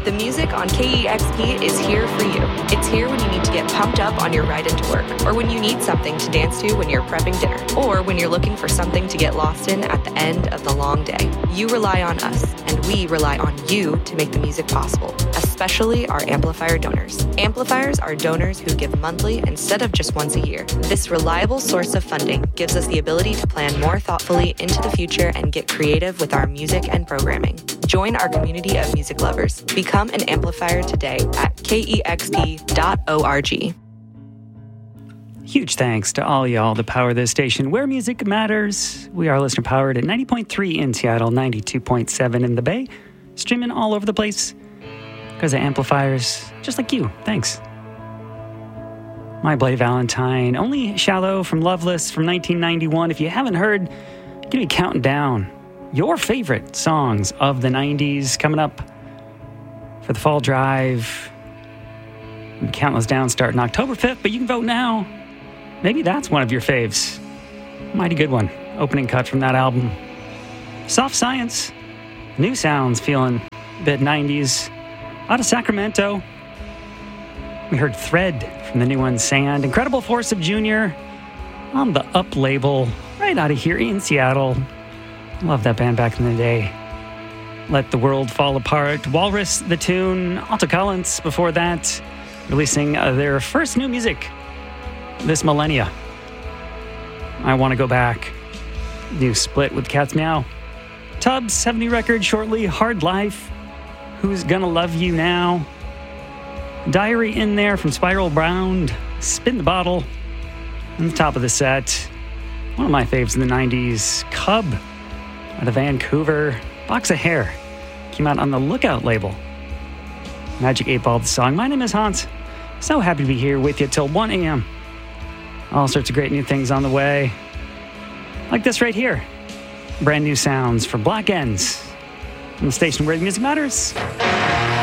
The music on KEXP is here for you. It's here when you need to get pumped up on your ride into work, or when you need something to dance to when you're prepping dinner, or when you're looking for something to get lost in at the end of the long day. You rely on us, and we rely on you to make the music possible, especially our amplifier donors. Amplifiers are donors who give monthly instead of just once a year. This reliable source of funding gives us the ability to plan more thoughtfully into the future and get creative with our music and programming. Join our community of music lovers. Become an amplifier today at kexp.org. Huge thanks to all y'all that power this station where music matters. We are listener powered at 90.3 in Seattle, 92.7 in the Bay, streaming all over the place because of amplifiers just like you. Thanks. My Bloody Valentine, Only Shallow from Loveless from 1991. If you haven't heard, give me counting down your favorite songs of the 90s coming up for the fall drive. Countless down starting October 5th, but you can vote now. Maybe that's one of your faves. Mighty good one. Opening cut from that album. Soft Science. New sounds feeling a bit 90s. Out of Sacramento. We heard Thread from the new one, Sand. Incredible Force of Junior on the Up label. Right out of here in Seattle. Love that band back in the day. Let the World Fall Apart. Walrus, the tune. Alto Collins before that. Releasing their first new music this millennia. I Want to Go Back. New split with Cat's Meow. Tubbs have a new record shortly. Hard Life. Who's Gonna Love You Now? Diary in there from Spiral Brown. Spin the Bottle. On the top of the set, one of my faves in the 90s, Cub out of Vancouver. Box of Hair came out on the Lookout label. Magic 8 Ball, the song. My name is Hans. So happy to be here with you till 1 a.m. All sorts of great new things on the way. Like this right here. Brand new sounds for Black Ends. On the station where the music matters.